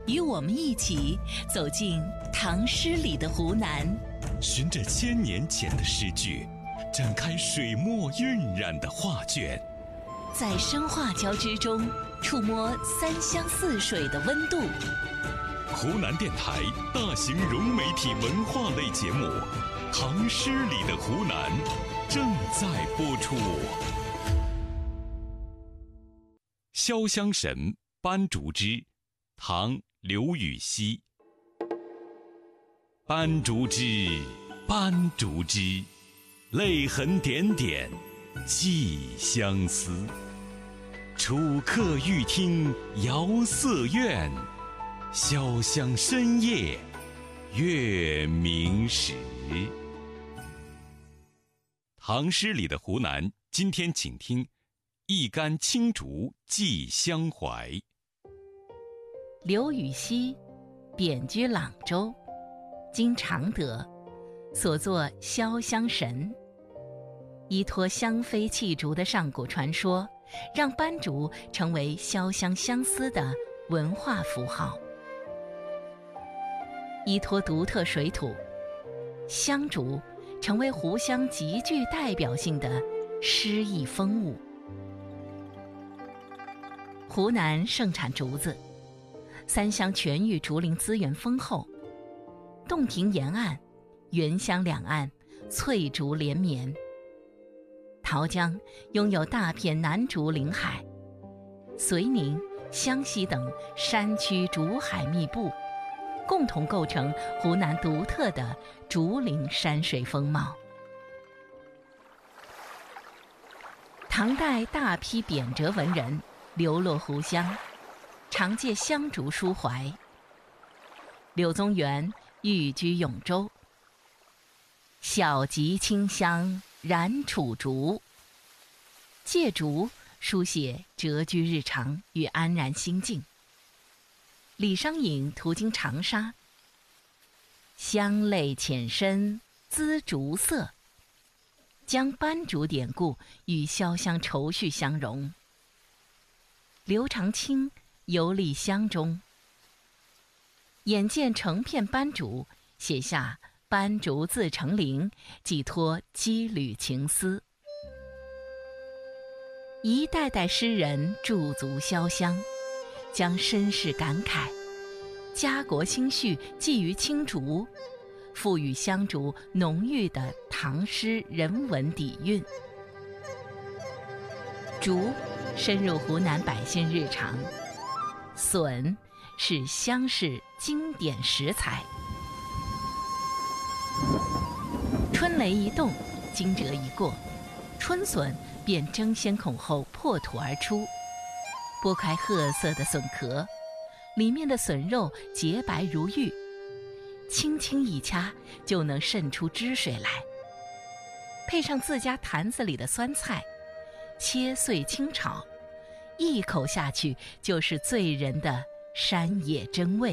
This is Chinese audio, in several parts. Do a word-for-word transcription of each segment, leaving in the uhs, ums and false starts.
与我们一起走进唐诗里的湖南， 循着千年前的诗句，展开水墨晕染的画卷， 在声画交织中触摸三湘四水的温度。 湖南电台大型融媒体文化类节目《唐诗里的湖南》正在播出。潇湘神斑竹枝，唐·刘禹锡。斑竹枝，斑竹枝，泪痕点点寄相思。楚客欲听遥瑟怨，潇湘深夜月明时。唐诗里的湖南，今天请听一竿青竹寄乡怀。 刘禹锡贬居朗州，经常德，所作《潇湘神》，依托香妃弃竹的上古传说，让斑竹成为潇湘相思的文化符号。依托独特水土，湘竹成为湖湘极具代表性的诗意风物。湖南盛产竹子，三湘全域竹林资源丰厚，洞庭沿岸、沅湘两岸翠竹连绵。桃江拥有大片南竹林海，绥宁、湘西等山区竹海密布，共同构成湖南独特的竹林山水风貌。唐代大批贬谪文人流落湖湘，常借湘竹抒怀。柳宗元寓居永州，晓集清香燃楚竹，借竹书写谪居日常与安然心境。李商隐途经长沙，湘泪浅深滋竹色，将斑竹典故与潇湘愁绪相融。刘长卿游历湘中，眼见成片斑竹，写下斑竹自成林，寄托羁旅情思。一代代诗人驻足潇湘，将身世感慨、家国心绪寄于青竹，赋予湘竹浓郁的唐诗人文底蕴。竹深入湖南百姓日常，笋是湘市经典食材。春雷一动，惊蛰一过，春笋便争先恐后破土而出。剥开褐色的笋壳，里面的笋肉洁白如玉，轻轻一掐就能渗出汁水来。配上自家坛子里的酸菜，切碎清炒，一口下去就是醉人的山野真味。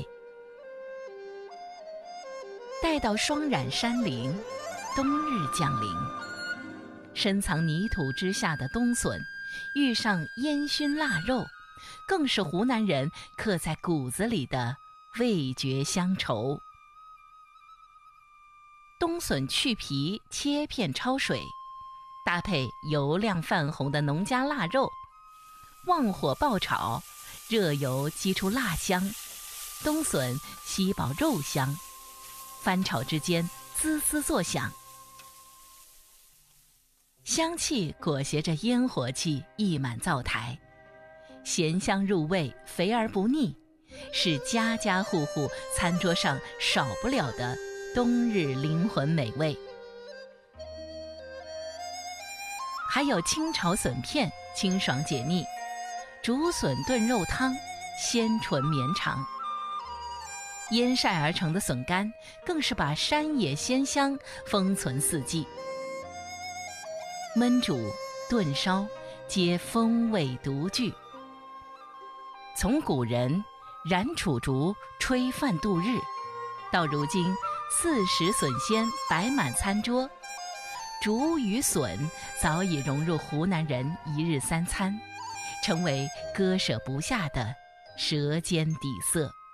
待到霜染山林，冬日降临，深藏泥土之下的冬笋遇上烟熏腊肉，更是湖南人刻在骨子里的味觉乡愁。冬笋去皮切片焯水，搭配油亮泛红的农家腊肉，旺火爆炒，热油激出辣香，冬笋吸饱肉香，翻炒之间滋滋作响，香气裹挟着烟火气溢满灶台，咸香入味，肥而不腻，是家家户户餐桌上少不了的冬日灵魂美味。还有清炒笋片，清爽解腻；竹笋炖肉汤，鲜醇绵长。腌晒而成的笋干，更是把山野鲜香封存四季。焖煮、炖烧，皆风味独具。从古人燃楚竹吹饭度日，到如今四时笋鲜摆满餐桌，竹与笋早已融入湖南人一日三餐，成为割舍不下的舌尖底色。